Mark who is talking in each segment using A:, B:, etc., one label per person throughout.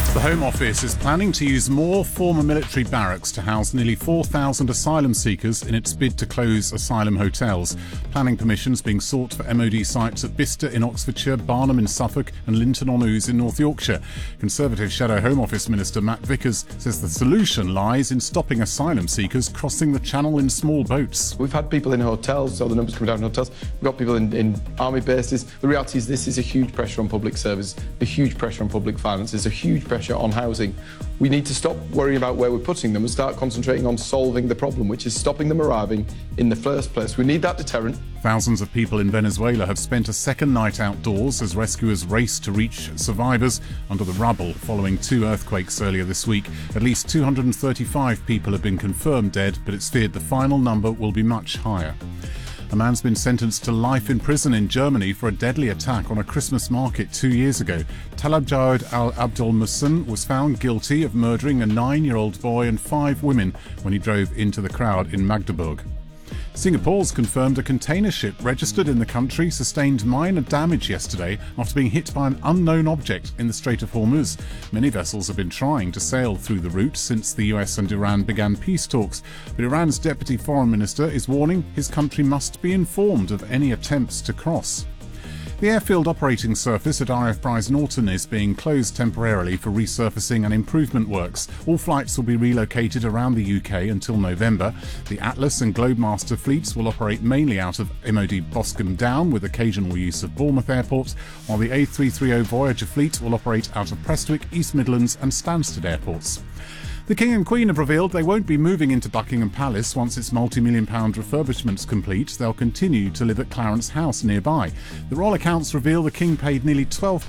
A: The Home Office is planning to use more former military barracks to house nearly 4,000 asylum seekers in its bid to close asylum hotels. Planning permissions being sought for MOD sites at Bicester in Oxfordshire, Barnham in Suffolk and Linton-on-Ouse in North Yorkshire. Conservative Shadow Home Office Minister Matt Vickers says the solution lies in stopping asylum seekers crossing the channel in small boats.
B: We've had people in hotels, so the numbers come down in hotels. We've got people in army bases. The reality is this is a huge pressure on public service, a huge pressure on public finances, a huge pressure on housing. We need to stop worrying about where we're putting them and start concentrating on solving the problem, which is stopping them arriving in the first place. We need that deterrent.
A: Thousands of people in Venezuela have spent a second night outdoors as rescuers race to reach survivors under the rubble following two earthquakes earlier this week. At least 235 people have been confirmed dead, but it's feared the final number will be much higher. A man's been sentenced to life in prison in Germany for a deadly attack on a Christmas market 2 years ago. Talabjawad al-Abdul Muhsin was found guilty of murdering a 9-year-old boy and 5 women when he drove into the crowd in Magdeburg. Singapore's confirmed a container ship registered in the country sustained minor damage yesterday after being hit by an unknown object in the Strait of Hormuz. Many vessels have been trying to sail through the route since the US and Iran began peace talks, but Iran's deputy foreign minister is warning his country must be informed of any attempts to cross. The airfield operating surface at RAF Brize Norton is being closed temporarily for resurfacing and improvement works. All flights will be relocated around the UK until November. The Atlas and Globemaster fleets will operate mainly out of MOD Boscombe Down with occasional use of Bournemouth Airport, while the A330 Voyager fleet will operate out of Prestwick, East Midlands and Stansted airports. The King and Queen have revealed they won't be moving into Buckingham Palace once its multi-million-pound refurbishment's complete. They'll continue to live at Clarence House nearby. The royal accounts reveal the King paid nearly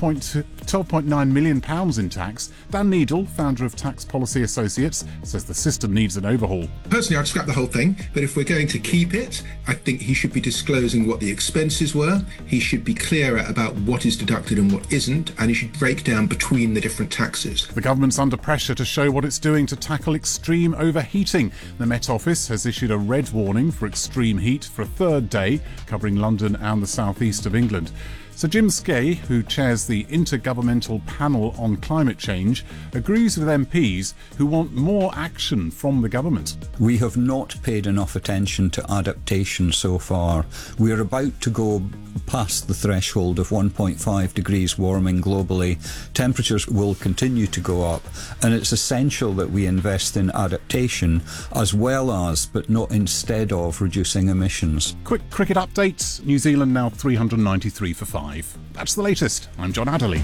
A: £12.9 million in tax. Dan Needle, founder of Tax Policy Associates, says the system needs an overhaul.
C: Personally, I'd scrap the whole thing, but if we're going to keep it, I think he should be disclosing what the expenses were. He should be clearer about what is deducted and what isn't, and he should break down between the different taxes.
A: The government's under pressure to show what it's doing to tackle extreme overheating. The Met Office has issued a red warning for extreme heat for a third day, covering London and the southeast of England. Sir Jim Skay, who chairs the Intergovernmental Panel on Climate Change, agrees with MPs who want more action from the government.
D: We have not paid enough attention to adaptation so far. We are about to go past the threshold of 1.5 degrees warming globally. Temperatures will continue to go up, and it's essential that we invest in adaptation as well as, but not instead of, reducing emissions.
A: Quick cricket update. New Zealand now 393 for 5. That's the latest. I'm John Adderley.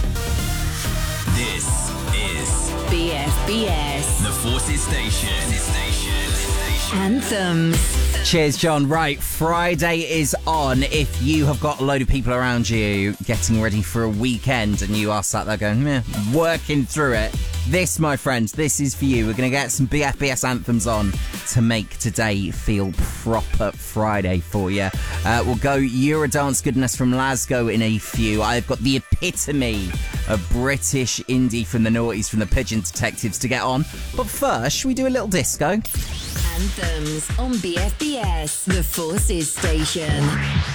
E: This is
F: BFBS.
E: The Forces Station.
F: Anthems.
G: Cheers, John. Right, Friday is on. If you have got a load of people around you getting ready for a weekend and you are sat there going, working through it, this, my friends, this is for you. We're going to get some BFBS anthems on to make today feel proper Friday for you. We'll go Eurodance goodness from Glasgow in a few. I've got the epitome of British indie from the noughties from the Pigeon Detectives to get on. But first, should we do a little disco?
F: Anthems on BFBS, the Forces Station.